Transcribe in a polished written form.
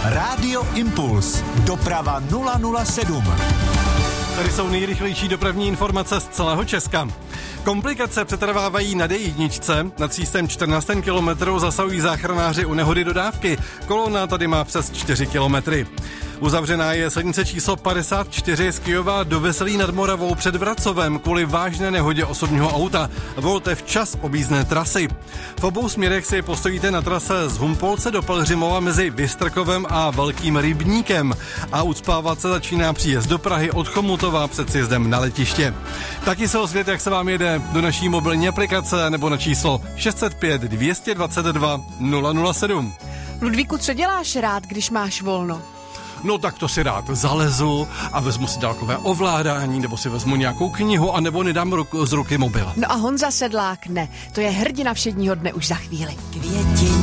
Rádio Impuls. Doprava 007. Tady jsou nejrychlejší dopravní informace z celého Česka. Komplikace přetrvávají na D1. Nad Cístem 14. kilometru zasahují záchranáři u nehody dodávky. Kolona tady má přes 4 kilometry. Uzavřená je silnice číslo 54 z Kyjova do Veselí nad Moravou před Vracovem kvůli vážné nehodě osobního auta. Volte včas objízdné trasy. V obou směrech si postojíte na trase z Humpolce do Pelhřimova mezi Vystrkovem a Velkým Rybníkem. A ucpávat se začíná příjezd do Prahy od Chomutova před sjezdem na letiště. Taky se ozvěte, jak se vám jede, do naší mobilní aplikace nebo na číslo 605 222 007. Ludvíku, co děláš rád, když máš volno? No tak to si rád zalezu a vezmu si dálkové ovládání, nebo si vezmu nějakou knihu, anebo nedám z ruky mobil. No a Honza Sedlák ne, to je hrdina všedního dne už za chvíli. Květi